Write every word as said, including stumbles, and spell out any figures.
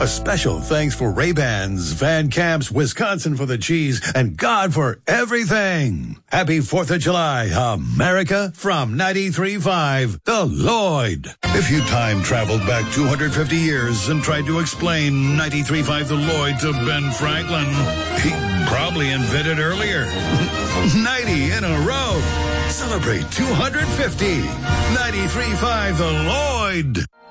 A special thanks for Ray-Bans, Van Camps, Wisconsin for the cheese, and God for everything. Happy fourth of July, America, from ninety-three point five, The Lloyd. If you time traveled back two hundred fifty years and tried to explain ninety-three point five The Lloyd to Ben Franklin, he'd probably invent it earlier. ninety in a row. Celebrate two hundred fifty. ninety-three point five The Lloyd.